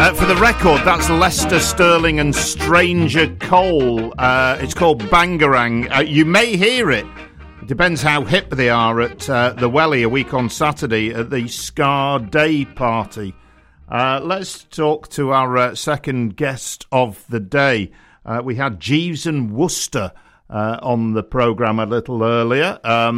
For the record, that's Lester Sterling and Stranger Cole. It's called Bangarang. You may hear it. It depends how hip they are at the Welly a week on Saturday at the Scar Day party. Let's talk to our second guest of the day. We had Jeeves and Wooster on the programme a little earlier.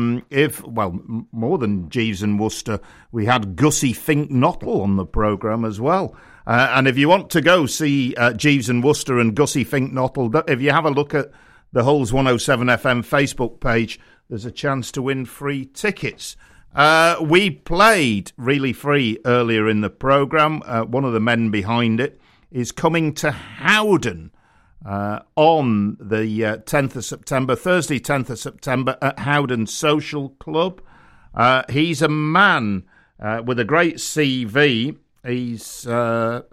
More than Jeeves and Wooster, we had Gussie Fink-Nottle on the programme as well. And if you want to go see Jeeves and Wooster and Gussie Fink-Nottle, if you have a look at the Hull's 107 FM Facebook page, there's a chance to win free tickets. We played Really Free earlier in the programme. One of the men behind it is coming to Howden on the 10th of September, Thursday 10th of September at Howden Social Club. He's a man with a great CV. He's worked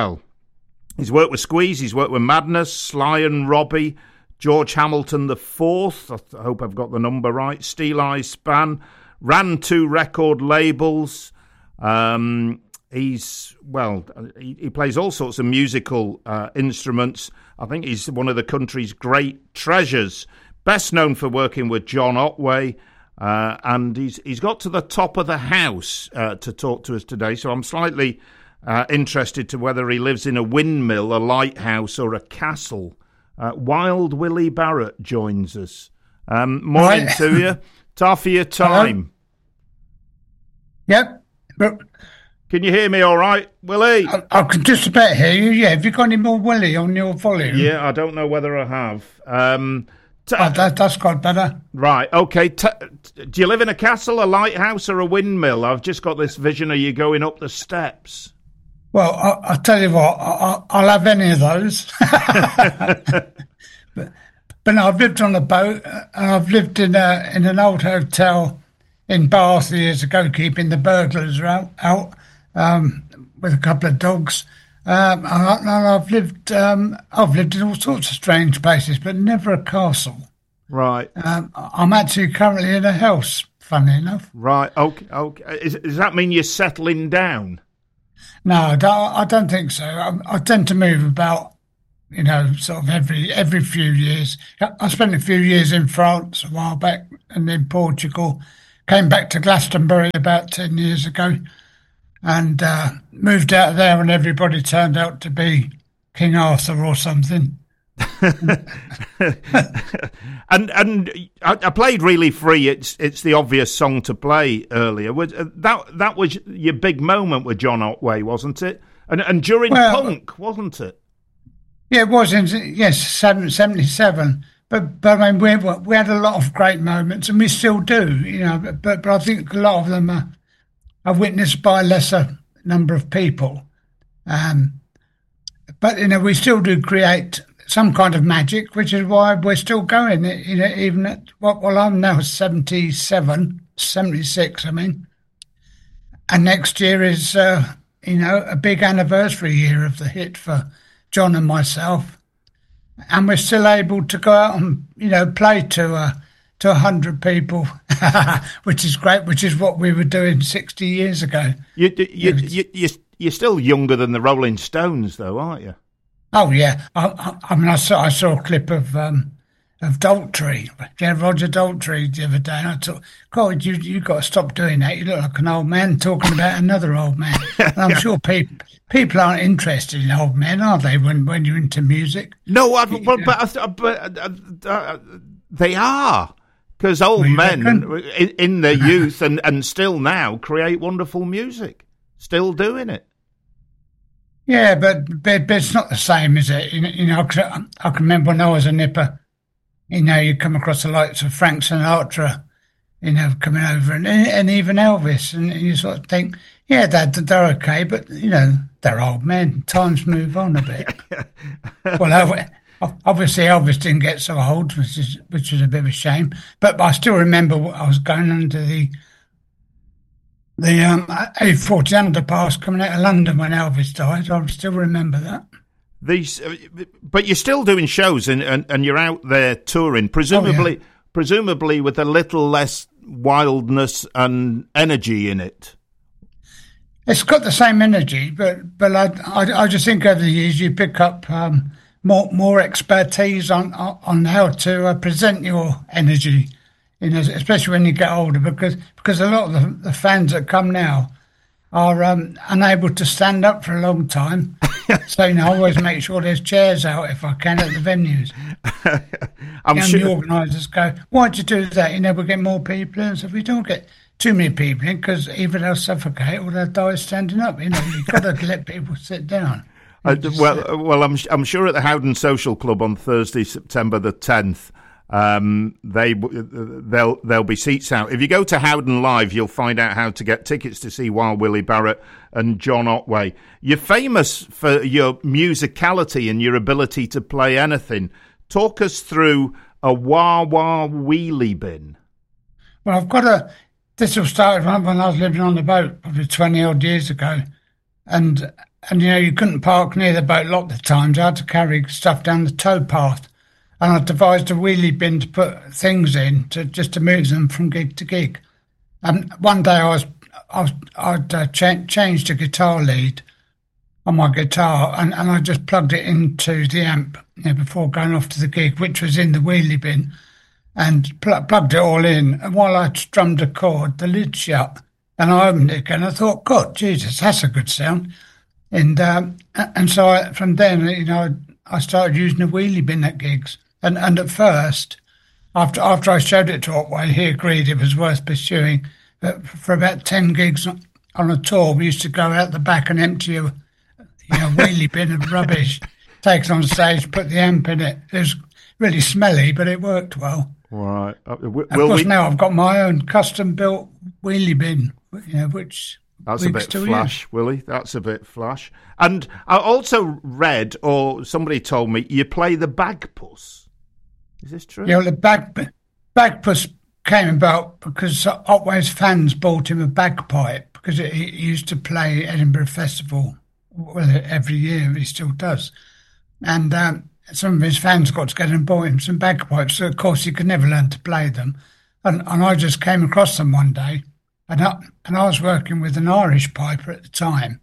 with Squeeze, he's worked with Madness, Sly and Robbie, George Hamilton IV, I hope I've got the number right, Steel Eye Span, ran 2 record labels. He plays all sorts of musical instruments. I think he's one of the country's great treasures. Best known for working with John Otway. And he's got to the top of the house to talk to us today. So I'm slightly interested to whether he lives in a windmill, a lighthouse, or a castle. Wild Willie Barrett joins us. Morning to you. Ta for your time. Hello? Yep. Can you hear me all right, Willie? I can just about hear you, yeah. Have you got any more Willie on your volume? Yeah, I don't know whether I have. That's got better. Right, okay. Do you live in a castle, a lighthouse, or a windmill? I've just got this vision of you going up the steps. Well, I'll tell you what, I'll have any of those. but no, I've lived on a boat, and I've lived in an old hotel in Bath years ago, keeping the burglars out with a couple of dogs. And I've lived in all sorts of strange places, but never a castle. Right. I'm actually currently in a house, funny enough. Right. Okay. Does that mean you're settling down? No, I don't think so. I tend to move about, sort of every few years. I spent a few years in France a while back and in Portugal. Came back to Glastonbury about 10 years ago and moved out of there, and everybody turned out to be King Arthur or something. and I played Really Free. It's the obvious song to play earlier. That was your big moment with John Otway, wasn't it? And during punk, wasn't it? Yeah, it was. 77. But I mean, we had a lot of great moments, and we still do. But I think a lot of them are witnessed by a lesser number of people. But we still do create some kind of magic, which is why we're still going. Even at I'm now 76. I mean, and next year is a big anniversary year of the hit for John and myself. And we're still able to go out and, play to 100 people, which is great, which is what we were doing 60 years ago. You're still younger than the Rolling Stones, though, aren't you? Oh, yeah. I saw a clip of Daltrey, Roger Daltrey the other day, and I thought, God, you got to stop doing that. You look like an old man talking about another old man. And I'm sure people aren't interested in old men, are they, when you're into music? No, but they are, because old men in their youth and still now create wonderful music, still doing it. Yeah, but it's not the same, is it? I can remember when I was a nipper, you come across the likes of Frank Sinatra, coming over, and even Elvis, and you sort of think, yeah, they're okay, but, they're old men. Times move on a bit. Well, obviously Elvis didn't get so old, which is a bit of a shame. But I still remember I was going under the A40 underpass coming out of London when Elvis died. I still remember that. But you're still doing shows and you're out there touring, presumably with a little less wildness and energy in it. It's got the same energy, but I just think over the years you pick up more expertise on how to present your energy, especially when you get older, because a lot of the fans that come now are unable to stand up for a long time. So, I always make sure there's chairs out if I can at the venues. I'm sure the organisers go, why'd you do that? We'll get more people in. So we don't get too many people in because either they'll suffocate or they'll die standing up. You've got to let people sit down. I'm sure at the Howden Social Club on Thursday, September the 10th, there'll be seats out. If you go to Howden Live, you'll find out how to get tickets to see Wild Willie Barrett and John Otway. You're famous for your musicality and your ability to play anything. Talk us through a wah wah wheelie bin. Well, this all started when I was living on the boat, probably 20 odd years ago, and you couldn't park near the boat a lot of the times. I had to carry stuff down the towpath. And I devised a wheelie bin to put things in just to move them from gig to gig. And one day I'd changed a guitar lead on my guitar, and I just plugged it into the amp before going off to the gig, which was in the wheelie bin, and plugged it all in. And while I strummed a chord, the lid shut, and I opened it again. I thought, God, Jesus, that's a good sound. And so from then, I started using the wheelie bin at gigs. And at first, after I showed it to Otway, he agreed it was worth pursuing. But for about 10 gigs on a tour, we used to go out the back and empty a wheelie bin of rubbish, take it on stage, put the amp in it. It was really smelly, but it worked well. Right. Now I've got my own custom-built wheelie bin, which... That's a bit flash, Willie. That's a bit flash. And I also read, or somebody told me, you play the bagpuss. Is this true? Yeah, well, the bagpuss came about because Otway's fans bought him a bagpipe because he used to play Edinburgh Festival every year. He still does. And some of his fans got together and bought him some bagpipes. So, of course, he could never learn to play them. And I just came across them one day. And I was working with an Irish piper at the time.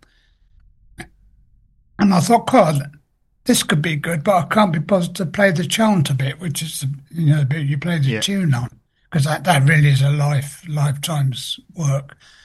And I thought, God, this could be good, but I can't be bothered to play the chant a bit, which is the bit you play the tune on, because that really is a lifetime's work.